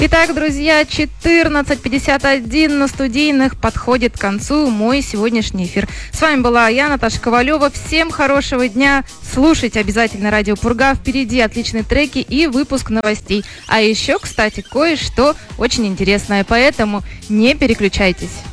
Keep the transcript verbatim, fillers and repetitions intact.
Итак, друзья, четырнадцать пятьдесят один на студийных подходит к концу мой сегодняшний эфир. С вами была я, Наташа Ковалева. Всем хорошего дня. Слушайте обязательно Радио Пурга. Впереди отличные треки и выпуск новостей. А еще, кстати, кое-что очень интересное. Поэтому не переключайтесь.